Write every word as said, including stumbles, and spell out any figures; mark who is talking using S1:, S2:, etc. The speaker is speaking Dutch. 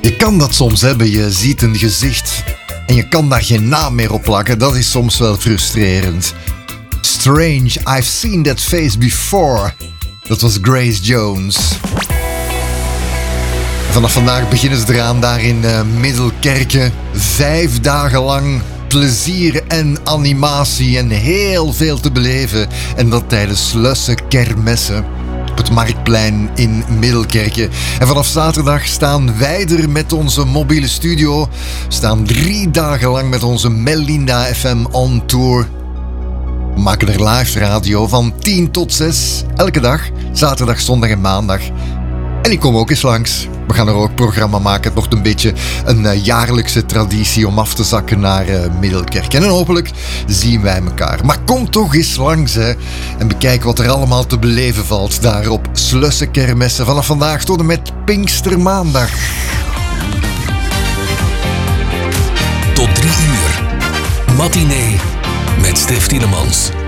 S1: Je kan dat soms hebben, je ziet een gezicht en je kan daar geen naam meer op plakken. Dat is soms wel frustrerend. Strange, I've seen that face before. Dat was Grace Jones. Vanaf vandaag beginnen ze eraan daar in uh, Middelkerke. Vijf dagen lang plezier en animatie en heel veel te beleven. En dat tijdens Lusse Kermessen op het Marktplein in Middelkerke. En vanaf zaterdag staan wij er met onze mobiele studio. We staan drie dagen lang met onze Melinda F M on tour. We maken er live radio van tien tot zes. Elke dag, zaterdag, zondag en maandag. En ik kom ook eens langs. We gaan er ook programma maken. Het wordt een beetje een uh, jaarlijkse traditie om af te zakken naar uh, Middelkerk. En hopelijk zien wij elkaar. Maar kom toch eens langs, hè. En bekijk wat er allemaal te beleven valt daar op Slusse Kermessen. Vanaf vandaag tot en met Pinkstermaandag.
S2: Tot drie uur. Matinee met Stef Tielemans.